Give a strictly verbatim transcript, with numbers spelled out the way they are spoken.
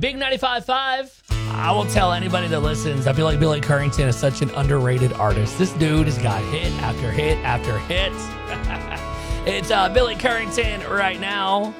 Big ninety-five point five. I will tell anybody that listens, I feel like Billy Currington is such an underrated artist. This dude has got hit after hit after hit. It's uh, Billy Currington right now.